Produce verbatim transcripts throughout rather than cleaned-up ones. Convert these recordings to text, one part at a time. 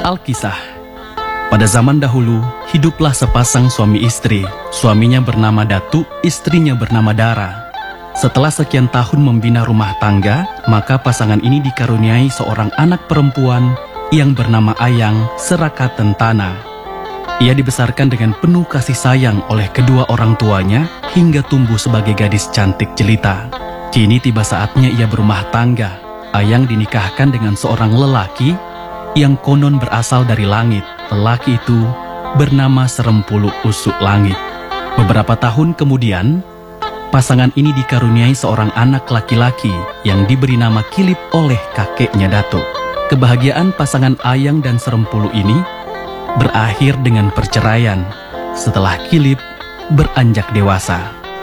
Alkisah. Pada zaman dahulu, hiduplah sepasang suami istri. Suaminya bernama Datu, istrinya bernama Dara. Setelah sekian tahun membina rumah tangga, maka pasangan ini dikaruniai seorang anak perempuan yang bernama Ayang Seraka Tentana. Ia dibesarkan dengan penuh kasih sayang oleh kedua orang tuanya hingga tumbuh sebagai gadis cantik jelita. Kini tiba saatnya ia berumah tangga. Ayang dinikahkan dengan seorang lelaki yang konon berasal dari langit. Lelaki itu bernama Serempulu Usuk Langit. Beberapa tahun kemudian, pasangan ini dikaruniai seorang anak laki-laki yang diberi nama Kilip oleh kakeknya Datuk. Kebahagiaan pasangan Ayang dan Serempulu ini berakhir dengan perceraian setelah Kilip beranjak dewasa.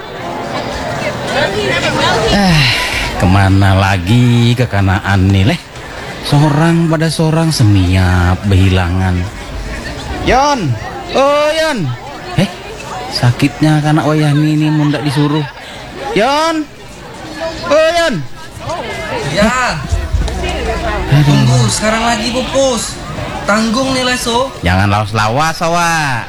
Eh, kemana lagi kekanaan nih leh? Seorang pada seorang semiap berhilangan. Yon, oh Yon. Eh, sakitnya kanak wayani ini mundak disuruh. Yon, oh Yon. Ya. Tunggu, sekarang lagi pupus. Tanggung nih leso. Jangan lawas-lawas awak.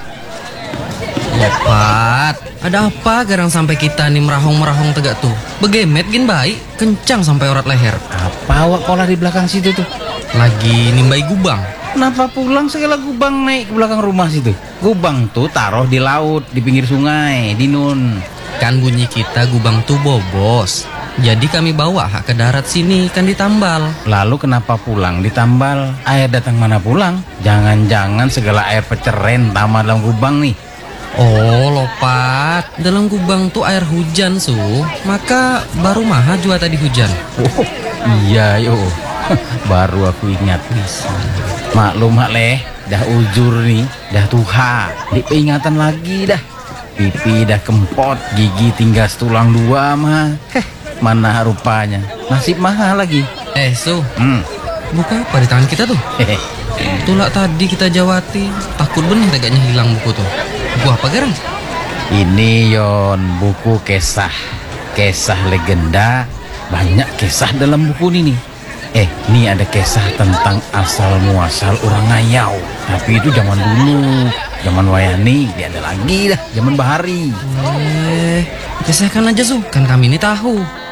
Lepat. Ada apa garang sampai kita nih merahong-merahong tegak tuh? Begemet gin baik, kencang sampai urat leher. Apa awak kolah di belakang situ tuh? Lagi nimbai gubang. Kenapa pulang segala gubang naik ke belakang rumah situ? Gubang tuh taruh di laut, di pinggir sungai, di nun. Kan bunyi kita gubang tuh bobos. Jadi kami bawa hak ke darat sini, kan ditambal. Lalu kenapa pulang ditambal? Air datang mana pulang? Jangan-jangan segala air peceren tambah dalam gubang nih. Oh, lopat. Dalam gubang tuh air hujan, Su. Maka baru maha jua tadi hujan. Oh, iya yo. Baru aku ingat nih. Maklum hak leh, dah ujur nih, dah tuha. Diingatan lagi dah. Pipi dah kempot, gigi tinggal setulang dua mah. Heh, mana rupanya. Nasib mahal lagi. Eh, Su. Hmm. Buku apa di tangan kita tuh? Hehe. Itulah tadi kita jawati. Takut benih tegaknya hilang buku tuh. Buku apa garang? Ini Yon, buku kisah. Kisah legenda. Banyak kisah dalam buku ini nih. Eh, ini ada kisah tentang asal muasal orang Ngayau. Tapi itu zaman dulu, zaman wayani. Dia ada lagi dah, zaman bahari. Eh, kisahkan aja Su, kan kami ini tahu.